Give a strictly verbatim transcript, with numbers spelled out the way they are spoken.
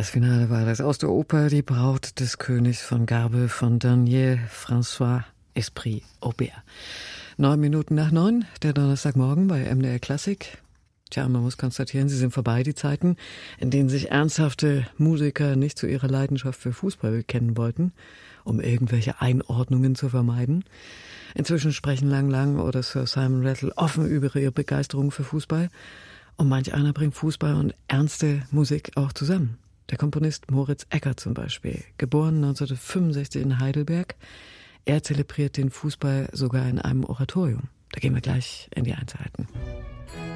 Das Finale war das aus der Oper Die Braut des Königs von Garbe von Daniel François Esprit Aubert. Neun Minuten nach neun, der Donnerstagmorgen bei M D R Klassik. Tja, man muss konstatieren, sie sind vorbei, die Zeiten, in denen sich ernsthafte Musiker nicht zu ihrer Leidenschaft für Fußball bekennen wollten, um irgendwelche Einordnungen zu vermeiden. Inzwischen sprechen Lang Lang oder Sir Simon Rattle offen über ihre Begeisterung für Fußball. Und manch einer bringt Fußball und ernste Musik auch zusammen. Der Komponist Moritz Eckert zum Beispiel, geboren neunzehnhundertfünfundsechzig in Heidelberg. Er zelebriert den Fußball sogar in einem Oratorium. Da gehen wir gleich in die Einzelheiten.